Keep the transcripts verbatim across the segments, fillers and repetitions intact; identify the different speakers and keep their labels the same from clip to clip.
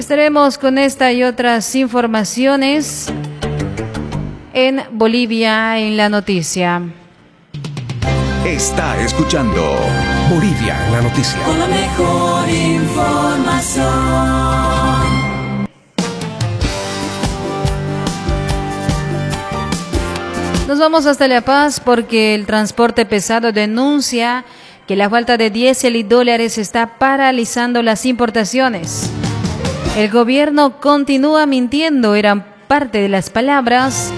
Speaker 1: Estaremos con esta y otras informaciones en Bolivia en la noticia.
Speaker 2: Está escuchando Bolivia en la noticia.
Speaker 3: Con la mejor información.
Speaker 1: Nos vamos hasta La Paz porque el transporte pesado denuncia que la falta de diésel y dólares está paralizando las importaciones. El gobierno continúa mintiendo, eran parte de las palabras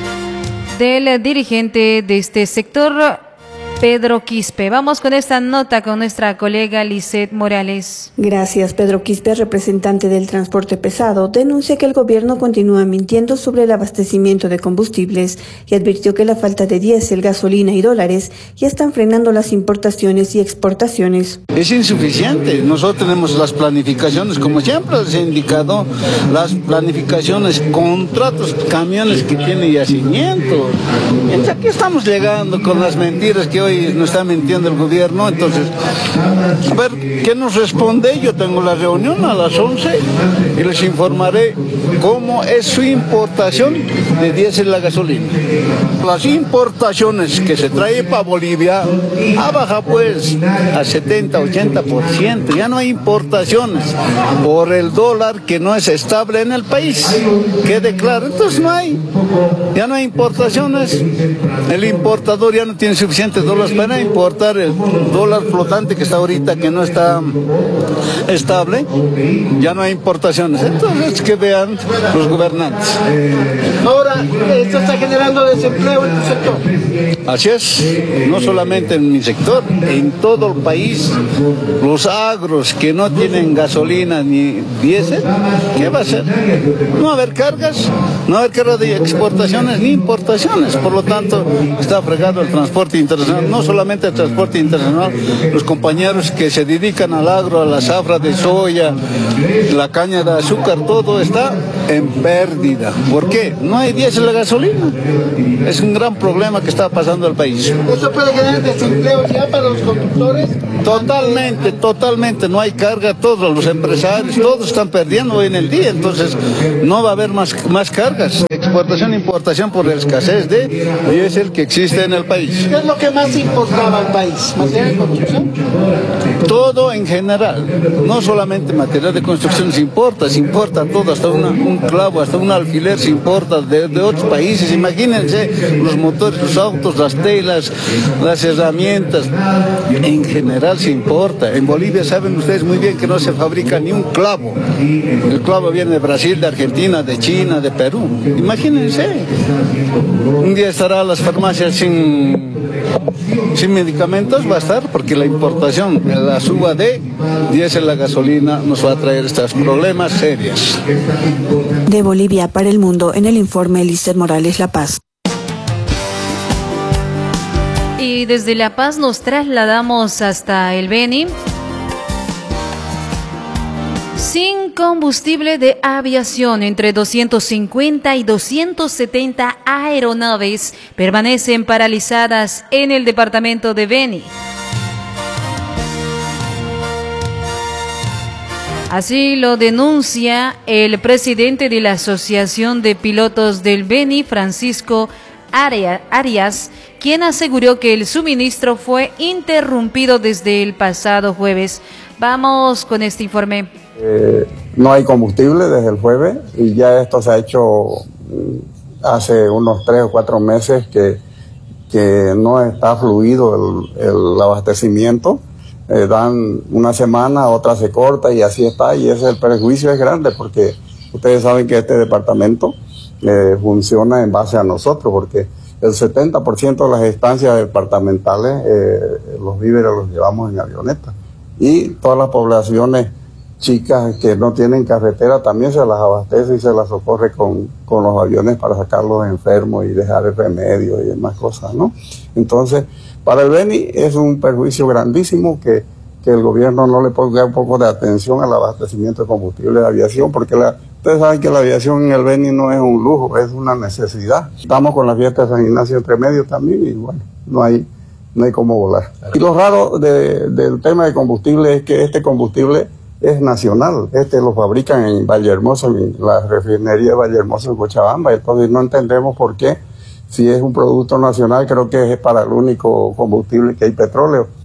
Speaker 1: del dirigente de este sector, Pedro Quispe. Vamos con esta nota con nuestra colega Lisette Morales.
Speaker 4: Gracias. Pedro Quispe, representante del transporte pesado, denuncia que el gobierno continúa mintiendo sobre el abastecimiento de combustibles y advirtió que la falta de diésel, gasolina y dólares ya están frenando las importaciones y exportaciones.
Speaker 5: Es insuficiente. Nosotros tenemos las planificaciones, como siempre les he indicado, las planificaciones, contratos, camiones que tienen yacimientos. Entonces aquí estamos llegando con las mentiras que hoy nos está mintiendo el gobierno. Entonces, a ver, ¿qué nos responde? Yo tengo la reunión a las once y les informaré cómo es su importación de diésel y la gasolina. Las importaciones que se trae para Bolivia ha bajado pues a setenta, ochenta por ciento. Ya no hay importaciones por el dólar que no es estable en el país. Quede claro, entonces no hay, ya no hay importaciones. El importador ya no tiene suficientes dólares para importar el dólar flotante que está ahorita, que no está estable. Ya no hay importaciones. Entonces que vean los gobernantes.
Speaker 6: Ahora, esto está generando desempleo en tu sector.
Speaker 5: Así es, no solamente en mi sector, en todo el país. Los agros que no tienen gasolina ni diésel, ¿qué va a hacer? No va a haber cargas, no va a haber cargas de exportaciones ni importaciones. Por lo tanto, está fregado el transporte internacional, no solamente el transporte internacional, los compañeros que se dedican al agro, a la zafra de soya, la caña de azúcar, todo está en pérdida. ¿Por qué? No hay diésel de gasolina. Es un gran problema que está pasando el país.
Speaker 6: ¿Eso puede generar desempleo ya para los conductores?
Speaker 5: Totalmente, totalmente. No hay carga, todos los empresarios, todos están perdiendo hoy en el día. Entonces, no va a haber más, más cargas. Exportación e importación por la escasez de diésel que existe en el país.
Speaker 6: ¿Qué es lo que más importaba al país? ¿Material de construcción?
Speaker 5: Todo en general, no solamente material de construcción se importa, se importa todo, hasta una, un clavo, hasta un alfiler se importa de, de otros países. Imagínense los motores, los autos, las telas, las herramientas, en general se importa. En Bolivia saben ustedes muy bien que no se fabrica ni un clavo. El clavo viene de Brasil, de Argentina, de China, de Perú. Imagínense, un día estará las farmacias sin, sin medicamentos, va a estar, porque la importación, la suba de diésel, la gasolina, nos va a traer estos problemas serios.
Speaker 4: De Bolivia para el mundo, en el informe Lisette Morales, La Paz.
Speaker 1: Y desde La Paz nos trasladamos hasta el Beni. Sin combustible de aviación, entre doscientas cincuenta y doscientas setenta aeronaves permanecen paralizadas en el departamento de Beni. Así lo denuncia el presidente de la Asociación de Pilotos del Beni, Francisco Arias, quien aseguró que el suministro fue interrumpido desde el pasado jueves. Vamos con este informe.
Speaker 7: Eh, no hay combustible desde el jueves y ya esto se ha hecho hace unos tres o cuatro meses que, que no está fluido el, el abastecimiento. Eh, dan una semana, otra se corta y así está, y ese el perjuicio es grande porque ustedes saben que este departamento eh, funciona en base a nosotros, porque el setenta por ciento de las estancias departamentales eh, los víveres los llevamos en avioneta, y todas las poblaciones chicas que no tienen carretera también se las abastece y se las socorre con, con los aviones para sacar los enfermos y dejar el remedio y demás cosas, ¿no? Entonces, para el Beni es un perjuicio grandísimo que, que el gobierno no le ponga un poco de atención al abastecimiento de combustible de aviación, porque la, ustedes saben que la aviación en el Beni no es un lujo, es una necesidad. Estamos con la fiesta de San Ignacio entre medio también y bueno, no hay, no hay cómo volar. Y lo raro de, del tema de combustible es que este combustible es nacional. Este lo fabrican en Vallehermoso, en la refinería de Vallehermoso en Cochabamba. Entonces no entendemos por qué, si es un producto nacional, creo que es para el único combustible que hay petróleo.